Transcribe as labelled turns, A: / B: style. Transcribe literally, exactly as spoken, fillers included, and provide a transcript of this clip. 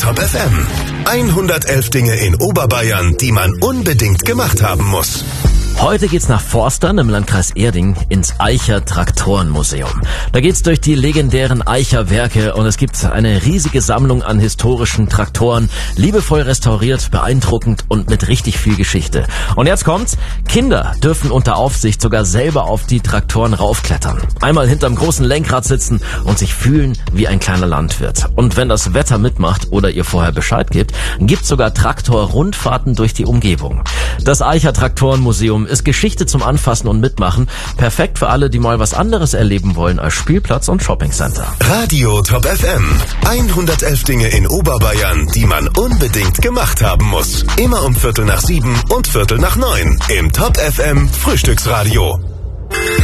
A: Top F M. hundertelf Dinge in Oberbayern, die man unbedingt gemacht haben muss.
B: Heute geht's nach Forstern im Landkreis Erding ins Eicher Traktorenmuseum. Da geht's durch die legendären Eicher Werke und es gibt eine riesige Sammlung an historischen Traktoren, liebevoll restauriert, beeindruckend und mit richtig viel Geschichte. Und jetzt kommt's, Kinder dürfen unter Aufsicht sogar selber auf die Traktoren raufklettern. Einmal hinterm großen Lenkrad sitzen und sich fühlen wie ein kleiner Landwirt. Und wenn das Wetter mitmacht oder ihr vorher Bescheid gebt, gibt's sogar Traktor-Rundfahrten durch die Umgebung. Das Eicher Traktorenmuseum ist Geschichte zum Anfassen und Mitmachen. Perfekt für alle, die mal was anderes erleben wollen als Spielplatz und Shoppingcenter.
A: Radio Top F M. hundertelf Dinge in Oberbayern, die man unbedingt gemacht haben muss. Immer um Viertel nach sieben und Viertel nach neun im Top F M Frühstücksradio.